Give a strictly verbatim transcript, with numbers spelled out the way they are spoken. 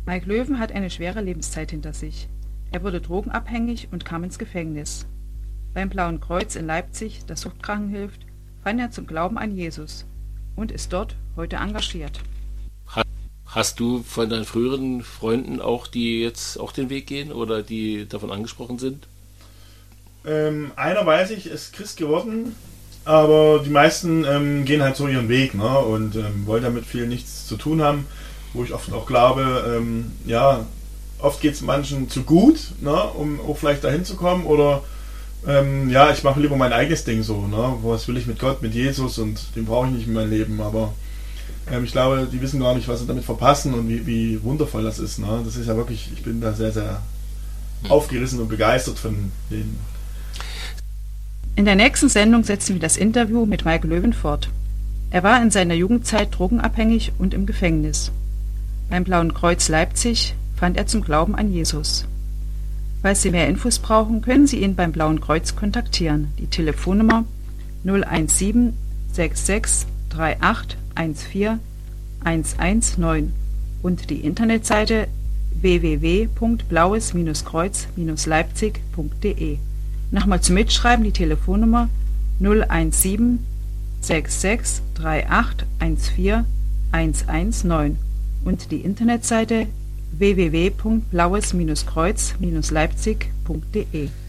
Mike Löwen hat eine schwere Lebenszeit hinter sich. Er wurde drogenabhängig und kam ins Gefängnis. Beim Blauen Kreuz in Leipzig, das Suchtkranken hilft, fand er zum Glauben an Jesus und ist dort heute engagiert. Hast du von deinen früheren Freunden auch, die jetzt auch den Weg gehen oder die davon angesprochen sind? Ähm, einer, weiß ich, ist Christ geworden, aber die meisten ähm, gehen halt so ihren Weg, ne, und ähm, wollen damit viel nichts zu tun haben, wo ich oft auch glaube, ähm, ja, oft geht es manchen zu gut, ne, um auch vielleicht dahin zu kommen, oder ähm, ja, ich mache lieber mein eigenes Ding so, ne, was will ich mit Gott, mit Jesus, und den brauche ich nicht in meinem Leben, aber ähm, ich glaube, die wissen gar nicht, was sie damit verpassen und wie, wie wundervoll das ist, ne, das ist ja wirklich, ich bin da sehr, sehr hm. aufgerissen und begeistert von denen. In der nächsten Sendung setzen wir das Interview mit Mike Löwen fort. Er war in seiner Jugendzeit drogenabhängig und im Gefängnis. Beim Blauen Kreuz Leipzig fand er zum Glauben an Jesus. Falls Sie mehr Infos brauchen, können Sie ihn beim Blauen Kreuz kontaktieren. Die Telefonnummer null eins sieben sechs sechs drei acht eins vier eins eins neun und die Internetseite w w w punkt blaues Kreuz Leipzig punkt de. Nochmal zum Mitschreiben die Telefonnummer null eins sieben sechs sechs drei acht eins vier eins eins neun und die Internetseite w w w punkt blaues Kreuz Leipzig punkt de.